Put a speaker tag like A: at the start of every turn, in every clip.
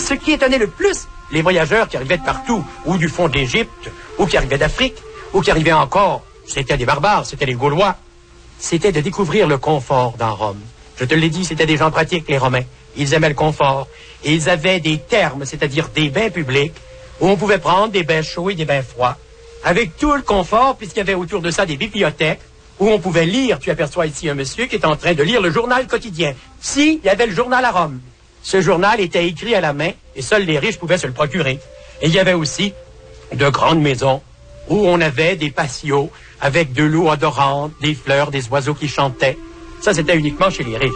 A: ce qui étonnait le plus les voyageurs qui arrivaient de partout, ou du fond de l'Égypte, ou qui arrivaient d'Afrique, ou qui arrivaient encore, c'était des barbares, c'était les Gaulois, c'était de découvrir le confort dans Rome. Je te l'ai dit, c'était des gens pratiques, les Romains. Ils aimaient le confort. Et ils avaient des thermes, c'est-à-dire des bains publics, où on pouvait prendre des bains chauds et des bains froids, avec tout le confort, puisqu'il y avait autour de ça des bibliothèques, où on pouvait lire. Tu aperçois ici un monsieur qui est en train de lire le journal quotidien. Si, il y avait le journal à Rome. Ce journal était écrit à la main, et seuls les riches pouvaient se le procurer. Et il y avait aussi de grandes maisons, où on avait des patios, avec de l'eau odorante, des fleurs, des oiseaux qui chantaient. Ça, c'était uniquement chez les riches.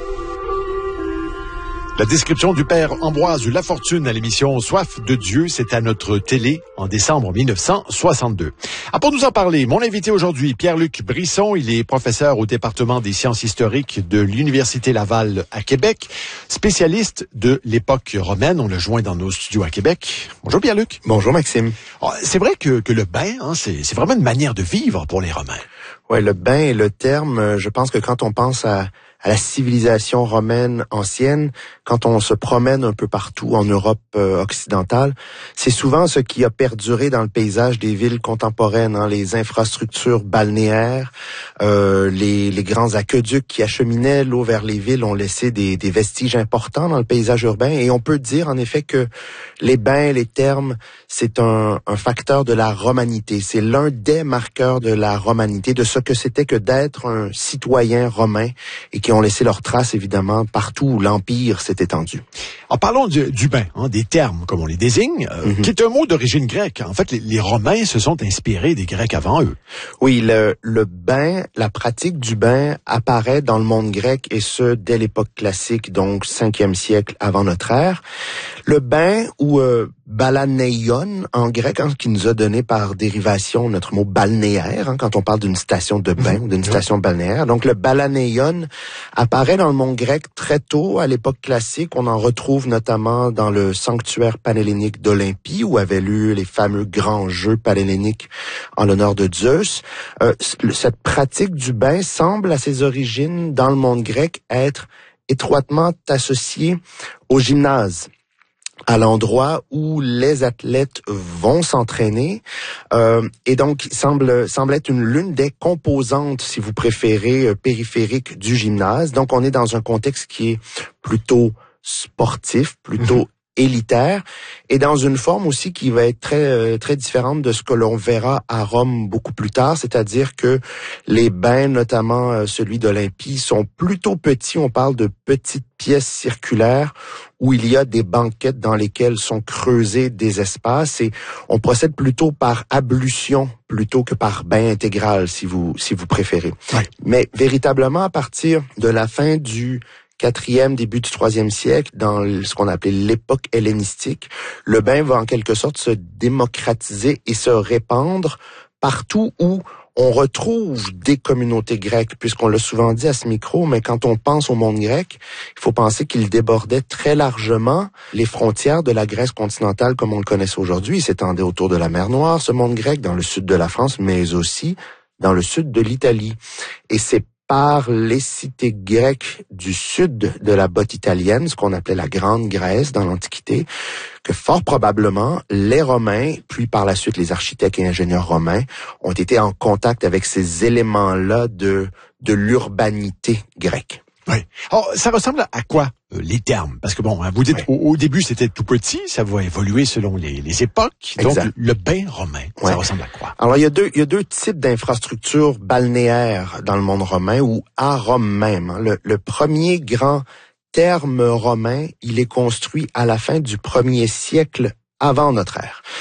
B: La description du père Ambroise Lafortune à l'émission Soif de Dieu, c'est à notre télé en décembre 1962. Pour nous en parler, mon invité aujourd'hui, Pierre-Luc Brisson, il est professeur au département des sciences historiques de l'Université Laval à Québec, spécialiste de l'époque romaine. On le joint dans nos studios à Québec. Bonjour Pierre-Luc.
C: Bonjour Maxime.
B: C'est vrai que le bain, c'est vraiment une manière de vivre pour les Romains.
C: Ouais, le bain est le terme. Je pense que quand on pense à la civilisation romaine ancienne, quand on se promène un peu partout en Europe occidentale, c'est souvent ce qui a perduré dans le paysage des villes contemporaines, hein, les infrastructures balnéaires, les grands aqueducs qui acheminaient l'eau vers les villes ont laissé des vestiges importants dans le paysage urbain, et on peut dire en effet que les bains, les thermes, c'est un facteur de la romanité. C'est l'un des marqueurs de la romanité, de ce que c'était que d'être un citoyen romain, et qui ont laissé leurs traces, évidemment, partout où l'Empire s'est étendu.
B: En parlant du bain, des termes, comme on les désigne, qui est un mot d'origine grecque. En fait, les Romains se sont inspirés des Grecs avant eux.
C: Oui, le bain, la pratique du bain apparaît dans le monde grec, et ce, dès l'époque classique, donc 5e siècle avant notre ère. Le bain, ou balaneion en grec, qui nous a donné par dérivation notre mot balnéaire, quand on parle d'une station de bain ou d'une station balnéaire. Donc le balaneion apparaît dans le monde grec très tôt, à l'époque classique. On en retrouve notamment dans le sanctuaire panhellénique d'Olympie, où avaient lieu les fameux grands jeux panhelléniques en l'honneur de Zeus. Cette pratique du bain semble à ses origines dans le monde grec être étroitement associée au gymnase, à l'endroit où les athlètes vont s'entraîner, et donc semble être l'une des composantes, si vous préférez, périphériques du gymnase. Donc on est dans un contexte qui est plutôt sportif, plutôt élitaire, et dans une forme aussi qui va être très très différente de ce que l'on verra à Rome beaucoup plus tard, c'est-à-dire que les bains, notamment celui d'Olympie, sont plutôt petits. On parle de petites pièces circulaires où il y a des banquettes dans lesquelles sont creusés des espaces, et on procède plutôt par ablution plutôt que par bain intégral, si vous préférez. Ouais. Mais véritablement, à partir de la fin du 4e, début du 3e siècle, dans ce qu'on appelait l'époque hellénistique, le bain va en quelque sorte se démocratiser et se répandre partout où on retrouve des communautés grecques, puisqu'on l'a souvent dit à ce micro, mais quand on pense au monde grec, il faut penser qu'il débordait très largement les frontières de la Grèce continentale comme on le connaissait aujourd'hui. Il s'étendait autour de la mer Noire, ce monde grec, dans le sud de la France, mais aussi dans le sud de l'Italie. Et c'est par les cités grecques du sud de la botte italienne, ce qu'on appelait la Grande Grèce dans l'Antiquité, que fort probablement les Romains, puis par la suite les architectes et ingénieurs romains, ont été en contact avec ces éléments-là de l'urbanité grecque.
B: Oui. Alors, ça ressemble à quoi, les termes? Parce que vous dites, au début, c'était tout petit, ça va évoluer selon les époques. Donc, exact. Le bain romain, ça ressemble à quoi?
C: Alors, il y a deux types d'infrastructures balnéaires dans le monde romain, ou à Rome même. Le premier grand terme romain, il est construit à la fin du 1er siècle avant notre ère.